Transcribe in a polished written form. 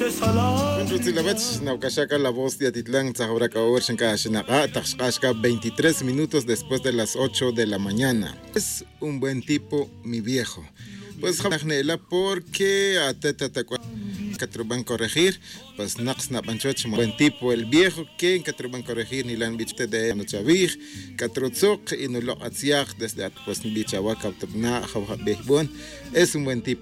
La voz de Atitlán, 23 minutos después de las 8 de la mañana. Es un buen tipo, mi viejo. Pues porque a que van a corregir, pues Nax Napanchoch, buen tipo, el viejo, que van a corregir ni la bichte de Anochavig, Catrotzok y no lo hacía desde pues Bichahuaca, es un buen tipo.